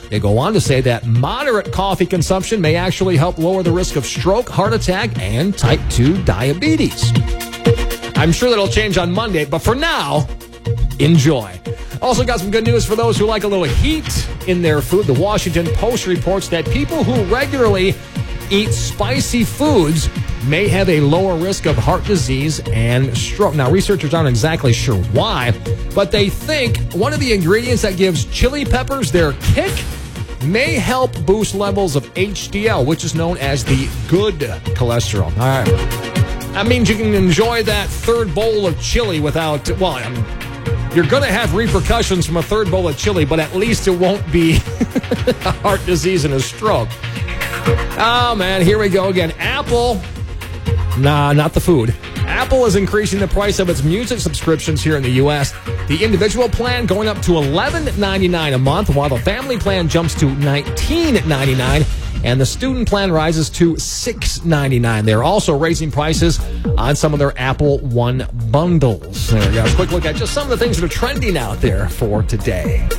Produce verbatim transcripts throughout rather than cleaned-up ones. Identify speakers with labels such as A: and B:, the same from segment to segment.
A: They go on to say that moderate coffee consumption may actually help lower the risk of stroke, heart attack, and type two diabetes. I'm sure that'll change on Monday, but for now, enjoy. Also got some good news for those who like a little heat in their food. The Washington Post reports that people who regularly eat spicy foods may have a lower risk of heart disease and stroke. Now, researchers aren't exactly sure why, but they think one of the ingredients that gives chili peppers their kick may help boost levels of H D L, which is known as the good cholesterol. All right. That means you can enjoy that third bowl of chili without, well, I mean, you're going to have repercussions from a third bowl of chili, but at least it won't be a heart disease and a stroke. Oh, man, here we go again. Apple, nah, not the food. Apple is increasing the price of its music subscriptions here in the U S. The individual plan going up to eleven ninety-nine a month, while the family plan jumps to nineteen ninety-nine, and the student plan rises to six ninety-nine. They're also raising prices on some of their Apple One bundles. There we go. A quick look at just some of the things that are trending out there for today.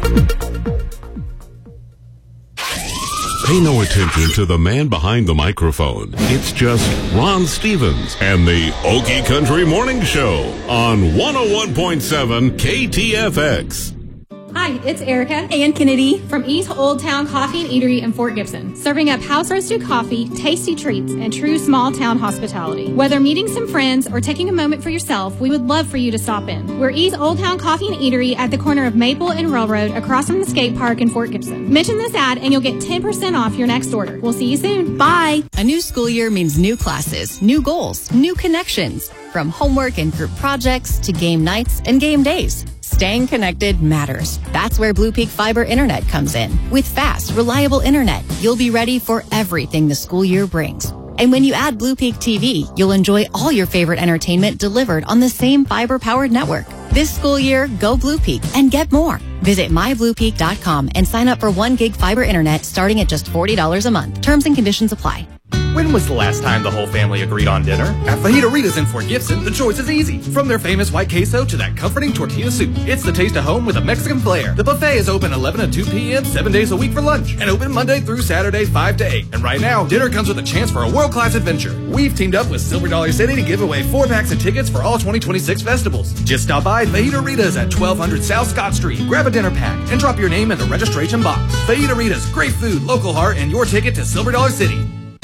B: Pay no attention to the man behind the microphone. It's just Ron Stevens and the Okie Country Morning Show on one oh one point seven K T F X.
C: Hi, it's Erica and Kennedy from East Old Town Coffee and Eatery in Fort Gibson, serving up house-roasted coffee, tasty treats, and true small-town hospitality. Whether meeting some friends or taking a moment for yourself, we would love for you to stop in. We're East Old Town Coffee and Eatery at the corner of Maple and Railroad across from the skate park in Fort Gibson. Mention this ad and you'll get ten percent off your next order. We'll see you soon. Bye!
D: A new school year means new classes, new goals, new connections. From homework and group projects to game nights and game days. Staying connected matters. That's where Blue Peak Fiber Internet comes in. With fast, reliable internet, you'll be ready for everything the school year brings. And when you add Blue Peak T V, you'll enjoy all your favorite entertainment delivered on the same fiber-powered network. This school year, go Blue Peak and get more. Visit my blue peak dot com and sign up for one gig fiber internet starting at just forty dollars a month. Terms and conditions apply.
E: When was the last time the whole family agreed on dinner? At Fajita Rita's in Fort Gibson, the choice is easy. From their famous white queso to that comforting tortilla soup, it's the taste of home with a Mexican flair. The buffet is open eleven to two p.m. seven days a week for lunch, and open Monday through Saturday five to eight. And right now, dinner comes with a chance for a world-class adventure. We've teamed up with Silver Dollar City to give away four packs of tickets for all twenty twenty-six festivals. Just stop by Fajita Rita's at twelve hundred South Scott Street, grab a dinner pack, and drop your name in the registration box. Fajita Rita's, great food, local heart, and your ticket to Silver Dollar City.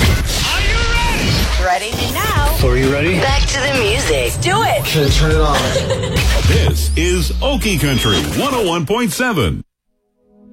F: Ready now.
G: So are you ready?
F: Back to the music. Do it.
G: Should I turn it on?
B: This is Okie Country one oh one point seven.